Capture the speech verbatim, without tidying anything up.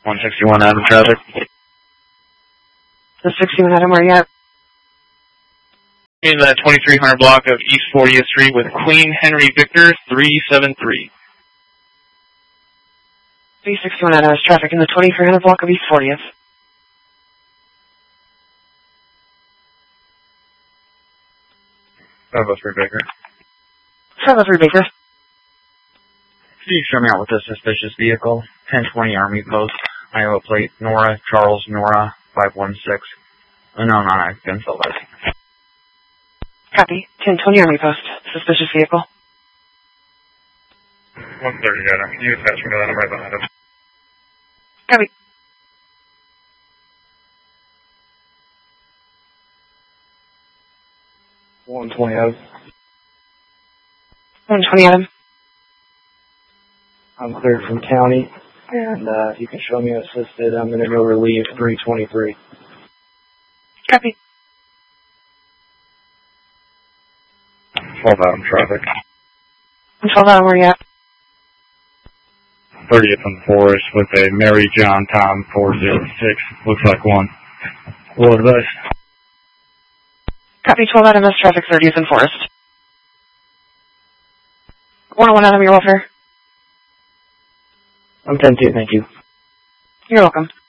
one sixty-one Adam traffic. The sixty-one Adam, where are you at? In the twenty-three hundred block of East fortieth Street with Queen Henry Victor three seven three. B sixty-one Adam has traffic in the twenty-three hundred block of East fortieth. five oh three Baker. five oh three Baker. Can you show me out with a suspicious vehicle? ten twenty Army Post, Iowa plate, Nora, Charles, Nora, five one six. Unknown on a gun license. Copy. ten twenty Army Post. Suspicious vehicle. one thirty Adam. Can you attach me to that? I'm right behind him. Copy. one twenty Adam. one twenty Adam. I'm cleared from county, and uh, if you can show me assisted, I'm going to go relieve three twenty-three. Copy. twelve Adam traffic. twelve Adam, where are you at? thirtieth and Forest with a Mary John Tom four zero six. Looks like one. What advice? Copy. twelve Adam has traffic, thirtieth and Forest. one oh one Adam, your welfare. I'm ten two, thank you. You're welcome.